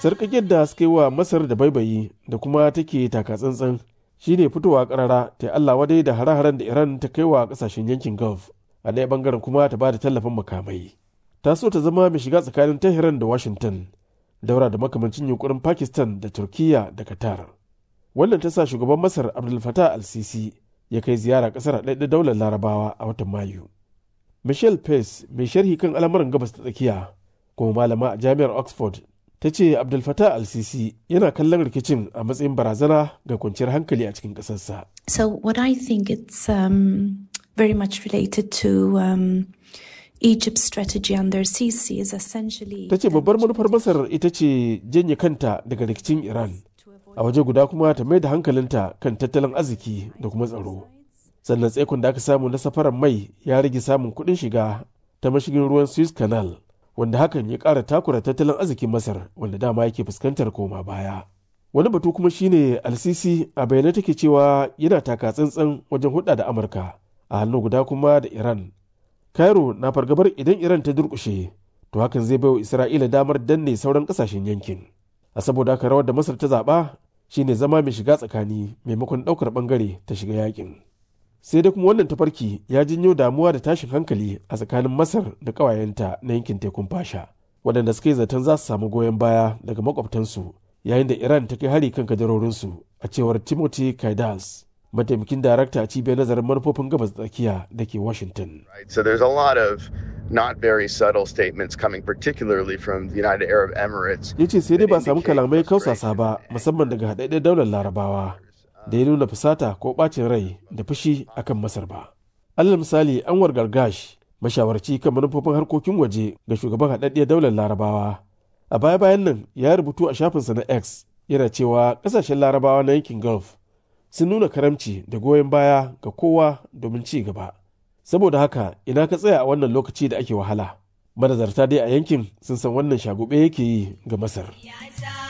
Sarƙaƙiyar da suka yi wa Masar da baibayi da kuma take taka tsantsan shine fitowa ƙarara ta Allah wadai da hare-haren da Iran ta kai wa ƙasashen yankin Gulf, a ɗaya ɓangaren kuma ta ba da tallafin makamai. Ta so ta zama mai shiga tsakanin Tehran da Washington, daura da makamancin yunkurin Pakistan da Turkiyya da Qatar. Wannan ta sa shugaban Masar Abdul Fattah al-Sisi ya kai ziyara ƙasar haɗaɗɗen daular Larabawa a watan Mayu. Michelle Pace, mai sharhi kan al'amuran gabas ta tsakiya kuma malama a jami'ar Oxford, ta ce Abdul Fattah al-Sisi yana kallon rikicin a matsayin barazana ga kwanciyar hankali a cikin ƙasarsa. So what I think it's very much related to Egypt's strategy under Sisi is essentially... Ta ce babbar manufar Masar ita ce janye kanta daga rikicin Iran, a waje guda kuma ta mai da hankalinta kan tattalin arziki da kuma tsaro. Sannan tsaikon da aka samu na safarar mai ya rage samun kuɗin shiga ta mashigin ruwan Suez Canal, wanda hakan ya ƙara takura tattalin arzikin Masar wanda dama yake fuskantar koma baya. Wani batu kuma shine al-Sisi a bayyane take cewa yana taka tsantsan wajen hulɗa da Amurka, a hannu guda kuma da Iran. Cairo na fargabar idan Iran ta durƙushe, to hakan zai baiwa Isra'ila damar danne sauran ƙasashen yankin. A saboda haka rawar da Masar ta zaɓa shine zama mai shiga tsakani maimakon ɗaukar ɓangare ta shiga yakin. Sai dai kuma wannan tafarki ya janyo damuwa da tashin hankali a tsakanin Masar da ƙawayenta na yankin tekun Fasha, waɗanda suka yi zaton za su samu goyon baya daga makwabtansu yayin da Iran ta kai hari kan kadarorinsu, a cewar Timothy Kaidals, mataimakin darakta a cibiyar nazarin manufofin gabas tsakiya da ke Washington. So there's a lot of not very subtle statements coming particularly from the United Arab Emirates. Ya ce sai dai ba samu kalamai kausasa ba musamman daga haɗaɗɗen daular Larabawa da ya nuna fusata ko ɓacin rai da fushi akan Masar ba. Alal misali Anwar Gargash, mashawarci kan manufofin harkokin waje ga shugaban haɗaɗɗiyar daular Larabawa, a baya-bayan nan ya rubutu a shafinsa na X yana cewa ƙasashen Larabawa na yankin Gulf sun nuna karamci da goyon baya ga kowa domin ci gaba. Saboda haka ina ka tsaya a wannan lokaci da ake wahala. Manazarta dai a yankin sun san wannan shagube yake yi ga Masar.